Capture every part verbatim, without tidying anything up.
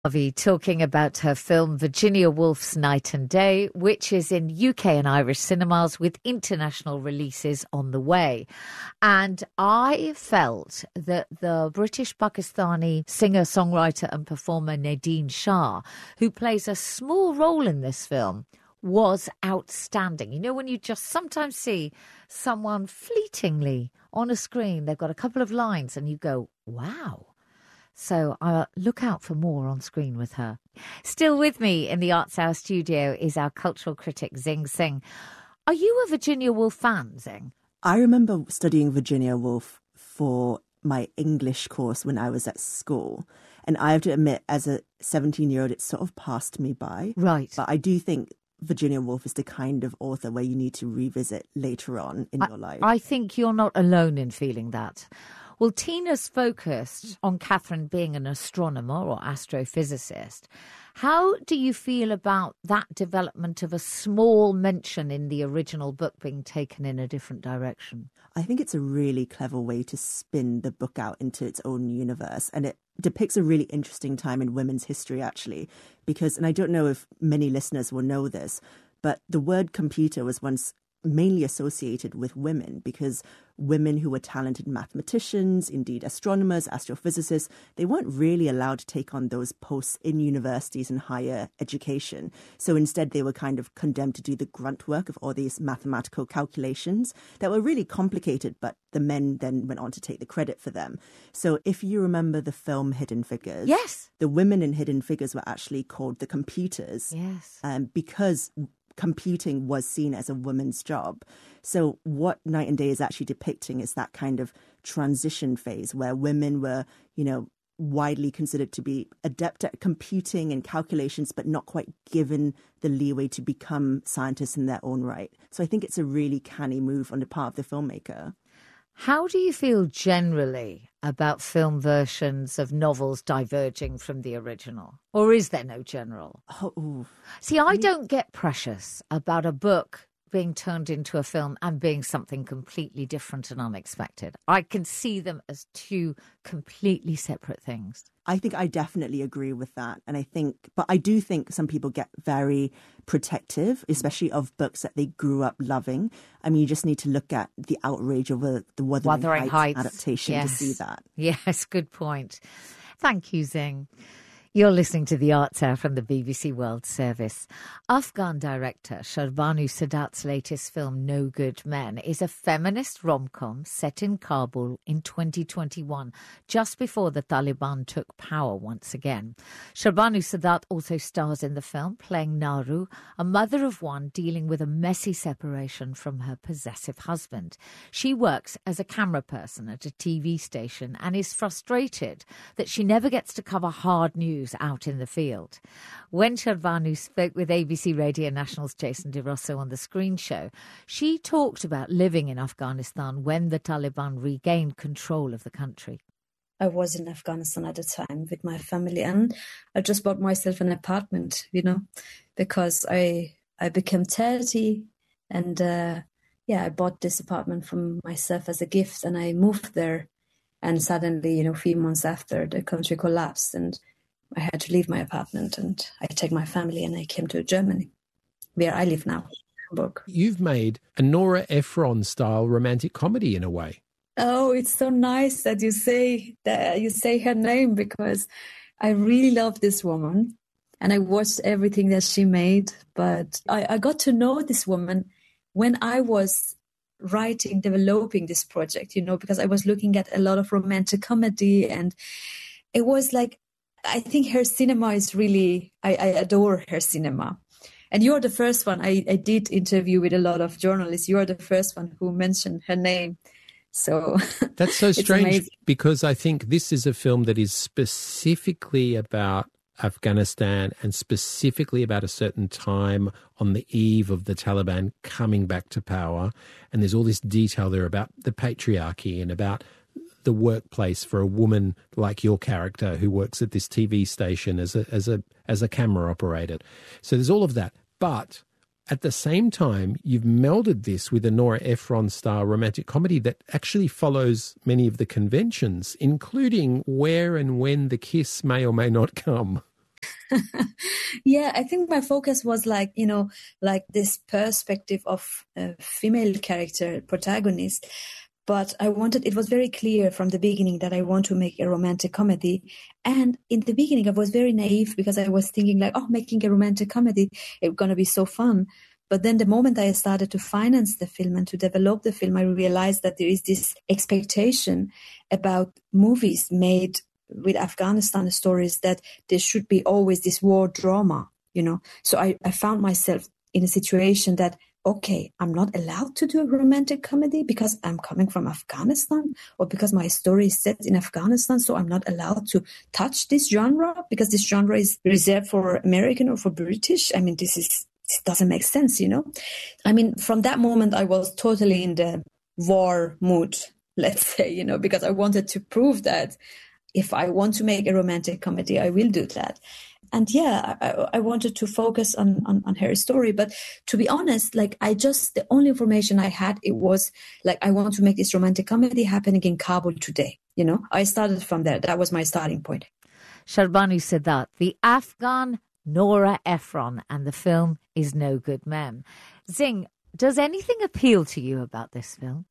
Harvey talking about her film Virginia Woolf's Night and Day, which is in U K and Irish cinemas with international releases on the way. And I felt that the British Pakistani singer, songwriter and performer Nadine Shah, who plays a small role in this film, was outstanding. You know, when you just sometimes see someone fleetingly on a screen, they've got a couple of lines and you go, wow. So uh, look out for more on screen with her. Still with me in the Arts Hour studio is our cultural critic, Xing Tsing. Are you a Virginia Woolf fan, Xing? I remember studying Virginia Woolf for my English course when I was at school. And I have to admit, as a seventeen-year-old, it sort of passed me by. Right. But I do think Virginia Woolf is the kind of author where you need to revisit later on in I, your life. I think you're not alone in feeling that. Well, Tina's focused on Catherine being an astronomer or astrophysicist. How do you feel about that development of a small mention in the original book being taken in a different direction? I think it's a really clever way to spin the book out into its own universe. And it depicts a really interesting time in women's history, actually, because, and I don't know if many listeners will know this, but the word computer was once mainly associated with women because women who were talented mathematicians, indeed astronomers, astrophysicists, they weren't really allowed to take on those posts in universities and higher education. So instead, they were kind of condemned to do the grunt work of all these mathematical calculations that were really complicated, but the men then went on to take the credit for them. So if you remember the film Hidden Figures, yes, the women in Hidden Figures were actually called the computers. Yes. Um, because computing was seen as a woman's job. So what Night and Day is actually depicting is that kind of transition phase where women were, you know, widely considered to be adept at computing and calculations, but not quite given the leeway to become scientists in their own right. So I think it's a really canny move on the part of the filmmaker. How do you feel generally about film versions of novels diverging from the original? Or is there no general? Oh, See, I don't get precious about a book being turned into a film and being something completely different and unexpected. I can see them as two completely separate things. I think I definitely agree with that. And I think, but I do think some people get very protective, especially of books that they grew up loving. I mean, you just need to look at the outrage over the Wuthering, Wuthering Heights, Heights adaptation yes. to see that. Yes, good point. Thank you, Xing. You're listening to The Arts Hour from the B B C World Service. Afghan director Shahrbanu Sadat's latest film, No Good Men, is a feminist rom-com set in Kabul in twenty twenty-one, just before the Taliban took power once again. Shahrbanu Sadat also stars in the film, playing Naru, a mother of one dealing with a messy separation from her possessive husband. She works as a camera person at a T V station and is frustrated that she never gets to cover hard news out in the field. When Shahrbanu spoke with A B C Radio National's Jason De Rosso on the Screen Show, she talked about living in Afghanistan when the Taliban regained control of the country. I was in Afghanistan at the time with my family, and I just bought myself an apartment, you know, because I I became thirty, and uh, yeah, I bought this apartment for myself as a gift, and I moved there, and suddenly, you know, a few months after, the country collapsed, and I had to leave my apartment, and I take my family and I came to Germany, where I live now, Hamburg. You've made a Nora Ephron-style romantic comedy in a way. Oh, it's so nice that you say that you say her name, because I really love this woman, and I watched everything that she made. But I, I got to know this woman when I was writing, developing this project, you know, because I was looking at a lot of romantic comedy, and it was like, I think her cinema is really, I, I adore her cinema. And you're the first one. I, I did interview with a lot of journalists. You're the first one who mentioned her name. So that's so strange amazing. Because I think this is a film that is specifically about Afghanistan and specifically about a certain time on the eve of the Taliban coming back to power. And there's all this detail there about the patriarchy and about the workplace for a woman like your character who works at this T V station as a as a as a camera operator. So there's all of that. But at the same time, you've melded this with a Nora Ephron-style romantic comedy that actually follows many of the conventions, including where and when the kiss may or may not come. Yeah, I think my focus was like, you know, like this perspective of a female character, protagonist. But I wanted, it was very clear from the beginning that I want to make a romantic comedy. And in the beginning, I was very naive because I was thinking like, oh, making a romantic comedy, it's going to be so fun. But then the moment I started to finance the film and to develop the film, I realized that there is this expectation about movies made with Afghanistan stories that there should be always this war drama, you know. So I, I found myself in a situation that, okay, I'm not allowed to do a romantic comedy because I'm coming from Afghanistan or because my story is set in Afghanistan. So I'm not allowed to touch this genre because this genre is reserved for American or for British. I mean, this is, this doesn't make sense, you know. I mean, from that moment, I was totally in the war mood, let's say, you know, because I wanted to prove that if I want to make a romantic comedy, I will do that. And yeah, I, I wanted to focus on, on, on her story. But to be honest, like I just, the only information I had, it was like, I want to make this romantic comedy happening in Kabul today. You know, I started from there. That was my starting point. Sharbanu Sadat, the Afghan Nora Ephron, and the film is No Good Men. Zing, does anything appeal to you about this film?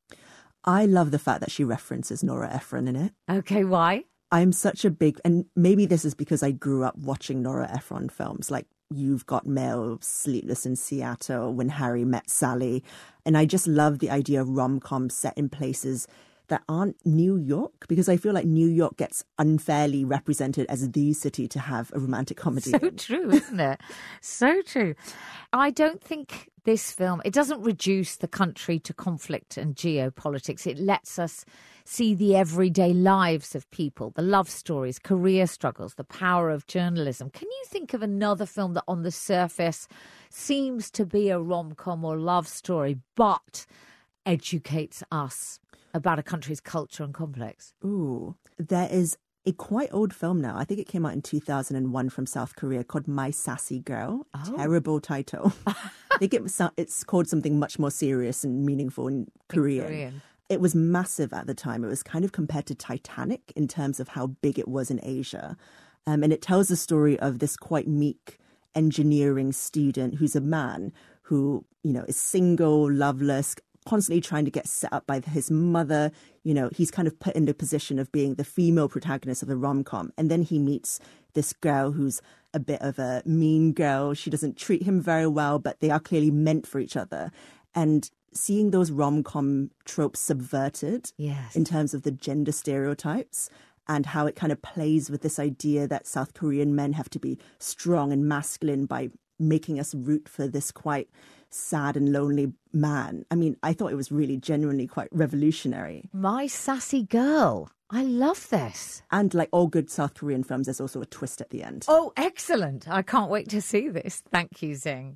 I love the fact that she references Nora Ephron in it. Okay, why? I'm such a big, and maybe this is because I grew up watching Nora Ephron films like You've Got Mail, Sleepless in Seattle, When Harry Met Sally. And I just love the idea of rom-coms set in places that aren't New York, because I feel like New York gets unfairly represented as the city to have a romantic comedy. So in. true, isn't it? So true. I don't think this film, it doesn't reduce the country to conflict and geopolitics. It lets us see the everyday lives of people, the love stories, career struggles, the power of journalism. Can you think of another film that on the surface seems to be a rom-com or love story, but educates us about a country's culture and complex? Ooh, there is a quite old film now. I think it came out in two thousand one from South Korea called My Sassy Girl. Oh. Terrible title. I think it was, it's called something much more serious and meaningful in Korean. In Korean. It was massive at the time. It was kind of compared to Titanic in terms of how big it was in Asia. Um, and it tells the story of this quite meek engineering student who's a man who, you know, is single, loveless, constantly trying to get set up by his mother. You know, he's kind of put in the position of being the female protagonist of the rom-com. And then he meets this girl who's a bit of a mean girl. She doesn't treat him very well, but they are clearly meant for each other. And seeing those rom-com tropes subverted yes. in terms of the gender stereotypes and how it kind of plays with this idea that South Korean men have to be strong and masculine by making us root for this quite sad and lonely man. I mean, I thought it was really genuinely quite revolutionary. My Sassy Girl. I love this. And like all good South Korean films, there's also a twist at the end. Oh, excellent. I can't wait to see this. Thank you, Zing.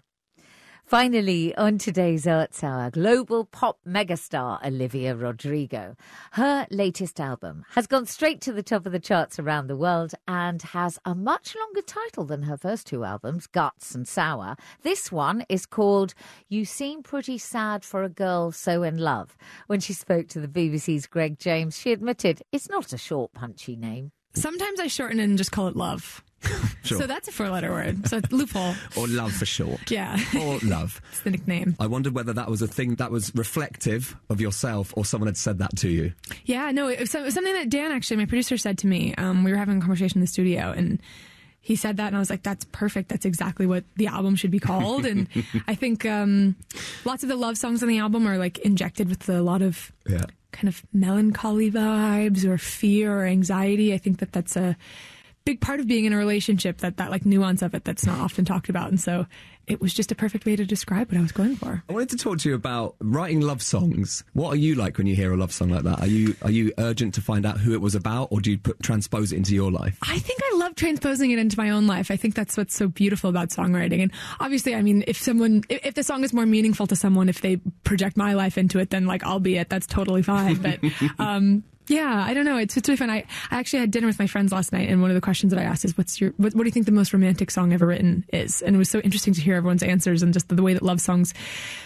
Finally, on today's Arts Hour, global pop megastar Olivia Rodrigo. Her latest album has gone straight to the top of the charts around the world and has a much longer title than her first two albums, Guts and Sour. This one is called You Seem Pretty Sad for a Girl So in Love. When she spoke to the B B C's Greg James, she admitted it's not a short, punchy name. Sometimes I shorten it and just call it love. Sure. So that's a four-letter word. So it's loophole. Or love for short. Yeah. Or love. It's the nickname. I wondered whether that was a thing that was reflective of yourself or someone had said that to you. Yeah, no, it was, it was something that Dan, actually, my producer, said to me. Um, we were having a conversation in the studio, and he said that, and I was like, that's perfect. That's exactly what the album should be called. And I think um, lots of the love songs on the album are like injected with a lot of yeah. kind of melancholy vibes or fear or anxiety. I think that that's a big part of being in a relationship, that that like nuance of it that's not often talked about. And so it was just a perfect way to describe what I was going for. I wanted to talk to you about writing love songs. What are you like when you hear a love song like that? Are you are you urgent to find out who it was about, or do you put, transpose it into your life? I think I love transposing it into my own life. I think that's what's so beautiful about songwriting. And obviously, I mean, if someone, if, if the song is more meaningful to someone, if they project my life into it, then like, I'll be it. That's totally fine. But, um, yeah, I don't know. It's, it's really fun. I, I actually had dinner with my friends last night, and one of the questions that I asked is, what's your, what, what do you think the most romantic song ever written is? And it was so interesting to hear everyone's answers and just the, the way that love songs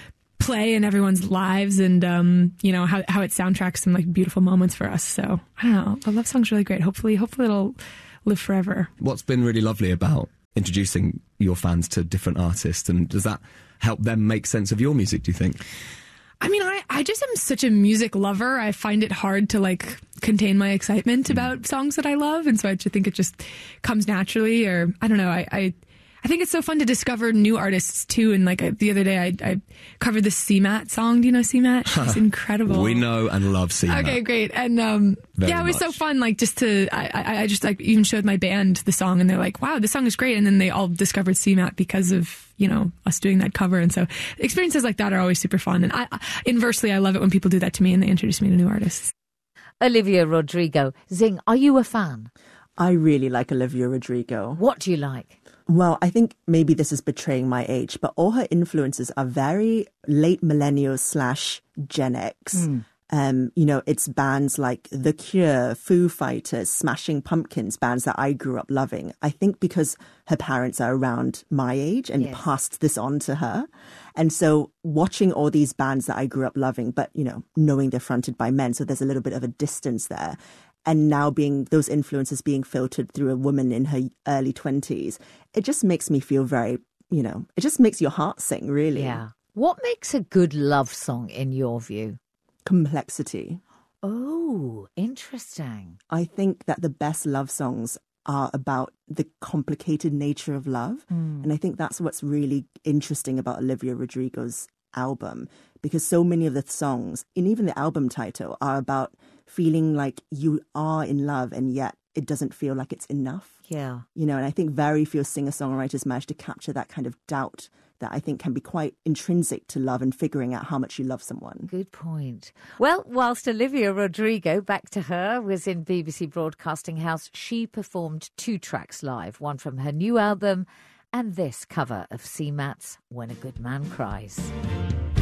play in everyone's lives, and, um, you know, how, how it soundtracks some like beautiful moments for us. So I don't know. A love song's really great. Hopefully, hopefully it'll live forever. What's been really lovely about introducing your fans to different artists, and does that help them make sense of your music, do you think? I mean, I, I just am such a music lover. I find it hard to like contain my excitement mm. about songs that I love. And so I just think it just comes naturally, or I don't know. I, I, I think it's so fun to discover new artists too. And like the other day I, I covered the C MAT song. Do you know C MAT? She's incredible. We know and love C MAT. Okay, great. And um, yeah, it was much. so fun. Like just to, I, I, I just like even showed my band the song and they're like, wow, this song is great. And then they all discovered C MAT because of, you know, us doing that cover. And so experiences like that are always super fun. And I, inversely, I love it when people do that to me and they introduce me to new artists. Olivia Rodrigo. Zing, are you a fan? I really like Olivia Rodrigo. What do you like? Well, I think maybe this is betraying my age, but all her influences are very late millennial slash Gen X. Mm. Um, you know, it's bands like The Cure, Foo Fighters, Smashing Pumpkins, bands that I grew up loving. I think because her parents are around my age and yes. passed this on to her. And so watching all these bands that I grew up loving, but, you know, knowing they're fronted by men, so there's a little bit of a distance there. And now being those influences being filtered through a woman in her early twenties, it just makes me feel very, you know, it just makes your heart sing, really. Yeah. What makes a good love song in your view? Complexity. Oh, interesting. I think that the best love songs are about the complicated nature of love. Mm. And I think that's what's really interesting about Olivia Rodrigo's album, because so many of the songs, and even the album title, are about feeling like you are in love and yet it doesn't feel like it's enough. Yeah. You know, and I think very few singer-songwriters manage to capture that kind of doubt that I think can be quite intrinsic to love and figuring out how much you love someone. Good point. Well, whilst Olivia Rodrigo, back to her, was in B B C Broadcasting House, she performed two tracks live, one from her new album and this cover of C MAT's When a Good Man Cries.